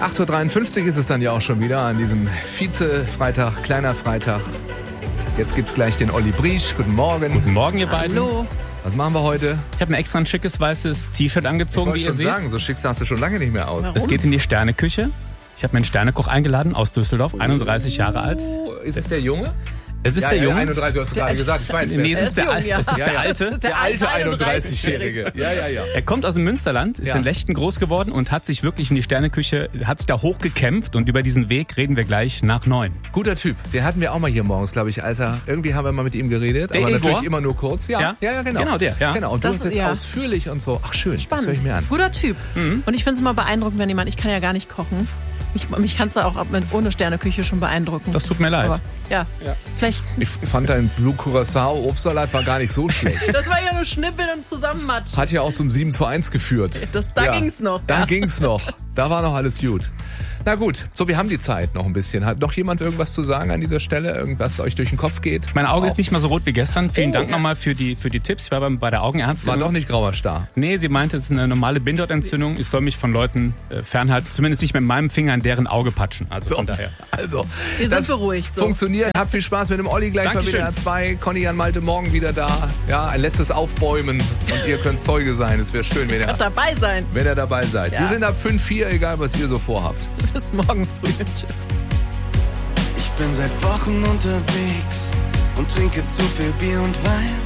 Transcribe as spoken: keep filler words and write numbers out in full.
acht Uhr dreiundfünfzig ist es dann ja auch schon wieder an diesem Vize-Freitag, kleiner Freitag. Jetzt gibt's gleich den Olli Briesch. Guten Morgen. Guten Morgen, ihr beiden. Hallo. Was machen wir heute? Ich habe mir extra ein schickes weißes T-Shirt angezogen, wie Ich ihr wollte schon seht. sagen, so schick sahst du schon lange nicht mehr aus. Warum? Es geht in die Sterneküche. Ich habe mir einen Sternekoch eingeladen aus Düsseldorf, einunddreißig Jahre alt. Oh, ist es der Junge? Es ist ja, der ja, Junge. einunddreißig, du hast gerade gesagt, ich weiß, wer Nee, es es ist. ist der, jung, Al- ja. es ist Ja, der ja. alte. Der alte einunddreißigjährige. Ja, ja, ja. Er kommt aus dem Münsterland, ist Ja. in Lechten groß geworden und hat sich wirklich in die Sterneküche, hat sich da hochgekämpft und über diesen Weg reden wir gleich nach neun. Guter Typ. Den hatten wir auch mal hier morgens, glaube ich, als er, irgendwie haben wir mal mit ihm geredet, Der aber Igor? natürlich immer nur kurz. Ja, ja, Ja? ja, genau. Genau, der, ja. Genau, und du Das- hast jetzt ja. ausführlich und so. Ach schön, Spannend. das höre ich mir an. Guter Typ. Und ich finde es immer beeindruckend, wenn jemand, ich kann ja gar nicht kochen. Mich, mich kannst du auch ab- mit, ohne Sterneküche schon beeindrucken. Das tut mir leid. Aber, ja. Ja. Vielleicht. Ich fand dein Blue Curacao Obstsalat war gar nicht so schlecht. Das war ja nur Schnippeln und Zusammenmatsch. Hat ja auch zum sieben zu eins geführt. Das, da Ja. ging's noch. Da ja. ging's noch. Da war noch alles gut. Na gut, so wir haben die Zeit noch ein bisschen. Hat noch jemand irgendwas zu sagen an dieser Stelle? Irgendwas euch durch den Kopf geht? Mein Auge ist Auch- nicht mehr so rot wie gestern. Vielen Oh. Dank nochmal für die, für die Tipps. Ich war bei, bei der Augenärztin. War doch nicht grauer Star. Nee, sie meinte, es ist eine normale Bindehautentzündung. Ich soll mich von Leuten äh, fernhalten. Zumindest nicht mit meinem Finger in deren Auge patschen. Also von daher. Also, Wir sind das beruhigt, so. funktioniert. Habt viel Spaß mit dem Olli gleich bei Dankeschön. W D R zwei. Conny Jan Malte morgen wieder da. Ja, ein letztes Aufbäumen. Und ihr könnt Zeuge sein. Es wäre schön, wenn ihr, Wird dabei sein. wenn ihr dabei seid. Ja. Wir sind ab fünf vier, egal was ihr so vorhabt. Bis morgen früh. Tschüss. Ich bin seit Wochen unterwegs und trinke zu viel Bier und Wein.